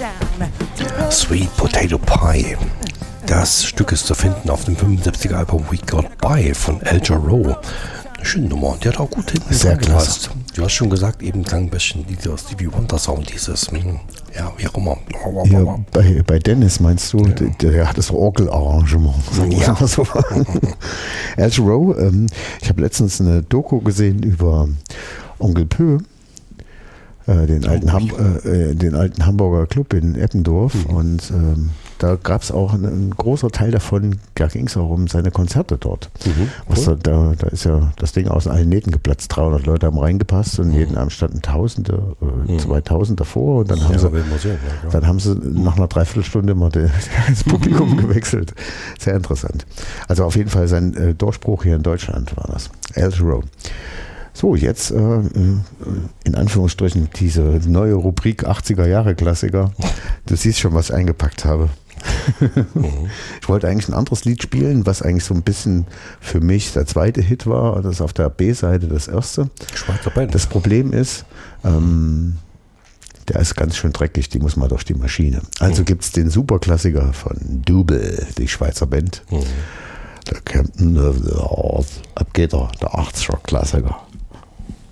Sweet Potato Pie. Das Stück ist zu finden auf dem 75er Album We Got By von El Jarreau. Schöne Nummer, und die hat auch gut hinten sehr klasse. Du hast schon gesagt, eben klang ein bisschen dieser Stevie Wonder Sound, dieses, ja, wie auch immer. Ja, bei Dennis meinst du, der hat das Orgelarrangement. Ja. So. El Jarreau, ich habe letztens eine Doku gesehen über Onkel Pö, den alten Hamburger Club in Eppendorf, und da gab es auch ein großer Teil davon, da ging es auch um seine Konzerte dort. Cool. Da ist ja das Ding aus allen Nähten geplatzt, 300 Leute haben reingepasst und jeden Abend standen Tausende, 2000 davor, und dann haben sie nach einer Dreiviertelstunde mal das Publikum gewechselt. Sehr interessant. Also auf jeden Fall sein Durchbruch hier in Deutschland war das. El Jarreau. So, jetzt in Anführungsstrichen diese neue Rubrik 80er-Jahre-Klassiker. Du siehst schon, was ich eingepackt habe. Ich wollte eigentlich ein anderes Lied spielen, was eigentlich so ein bisschen für mich der zweite Hit war. Das ist auf der B-Seite das erste. Schweizer Band. Das Problem ist, der ist ganz schön dreckig, die muss mal durch die Maschine. Also gibt es den Superklassiker von Double, die Schweizer Band. Der Captain of the Earth. Ab geht er, der 80er-Klassiker.